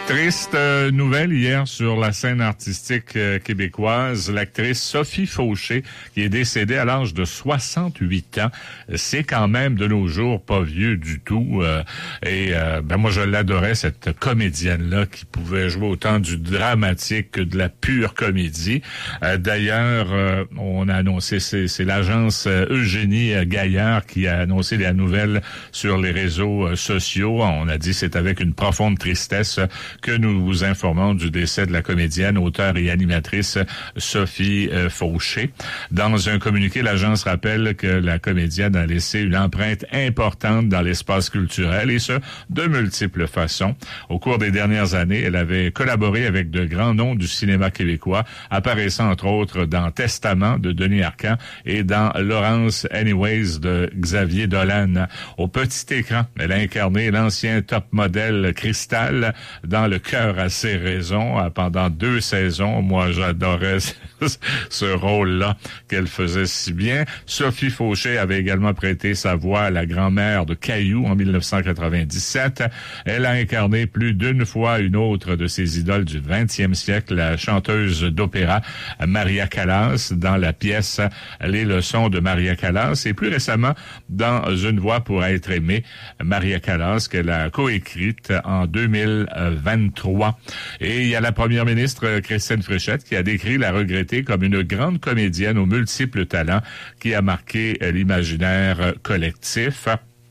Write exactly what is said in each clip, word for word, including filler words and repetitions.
Triste euh, nouvelle hier sur la scène artistique euh, québécoise, l'actrice Sophie Fauché qui est décédée à l'âge de soixante-huit ans. C'est quand même de nos jours pas vieux du tout. Euh, et euh, ben moi je l'adorais, cette comédienne-là qui pouvait jouer autant du dramatique que de la pure comédie. Euh, d'ailleurs, euh, on a annoncé, c'est, c'est l'agence euh, Eugénie Gaillard qui a annoncé la nouvelle sur les réseaux euh, sociaux. On a dit c'est avec une profonde tristesse que nous vous informons du décès de la comédienne, auteure et animatrice Sophie euh, Fauché. Dans un communiqué, l'agence rappelle que la comédienne a laissé une empreinte importante dans l'espace culturel et ce, de multiples façons. Au cours des dernières années, elle avait collaboré avec de grands noms du cinéma québécois, apparaissant entre autres dans Testament de Denis Arcand et dans Laurence Anyways de Xavier Dolan. Au petit écran, elle a incarné l'ancien top modèle Cristal dans Le cœur à ses raisons pendant deux saisons. Moi, j'adorais ce rôle-là qu'elle faisait si bien. Sophie Fauché avait également prêté sa voix à la grand-mère de Caillou en dix-neuf cent quatre-vingt-dix-sept. Elle a incarné plus d'une fois une autre de ses idoles du vingtième siècle, la chanteuse d'opéra Maria Callas, dans la pièce Les leçons de Maria Callas, et plus récemment dans Une voix pour être aimée, Maria Callas, qu'elle a coécrite en deux mille vingt-trois. Et il y a la première ministre Christine Fréchette qui a décrit la regrettée comme une grande comédienne aux multiples talents qui a marqué l'imaginaire collectif.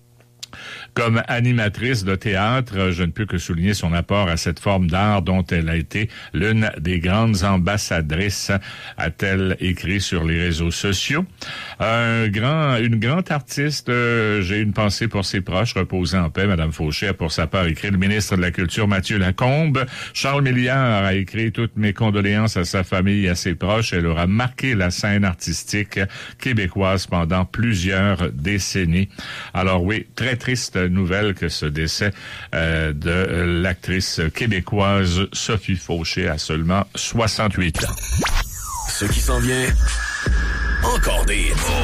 Comme animatrice de théâtre, je ne peux que souligner son apport à cette forme d'art dont elle a été l'une des grandes ambassadrices, a-t-elle écrit sur les réseaux sociaux. Un grand, une grande artiste, euh, j'ai une pensée pour ses proches, reposez en paix. Madame Fauché a pour sa part écrit le ministre de la Culture Mathieu Lacombe. Charles Milliard a écrit toutes mes condoléances à sa famille et à ses proches. Elle aura marqué la scène artistique québécoise pendant plusieurs décennies. Alors oui, très triste nouvelle que ce décès euh, de l'actrice québécoise Sophie Fauché à seulement soixante-huit ans. Ce qui s'en vient, encore des...